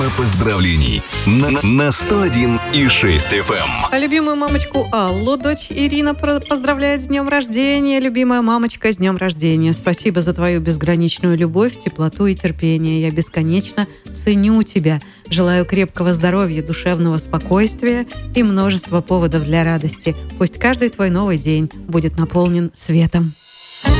Поздравлений на 101,6 FM. Любимую мамочку Аллу дочь Ирина поздравляет с днем рождения. Любимая мамочка, с днем рождения. Спасибо за твою безграничную любовь, теплоту и терпение. Я бесконечно ценю тебя. Желаю крепкого здоровья, душевного спокойствия и множества поводов для радости. Пусть каждый твой новый день будет наполнен светом.